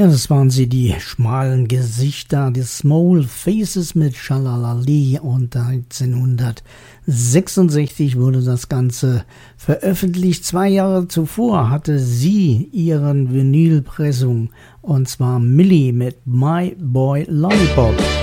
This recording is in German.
Ja, das waren sie, die schmalen Gesichter, die Small Faces mit Shalalali, und 1966 wurde das Ganze veröffentlicht. 2 Jahre zuvor hatte sie ihren Vinylpressung, und zwar Millie mit My Boy Lollipop.